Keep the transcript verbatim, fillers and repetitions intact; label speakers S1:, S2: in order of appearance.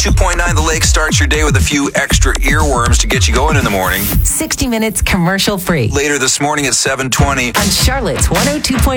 S1: two point nine The Lake starts your day with a few extra earworms to get you going in the morning.
S2: sixty minutes commercial free
S1: Later this morning at seven twenty.
S2: on Charlotte's one oh two point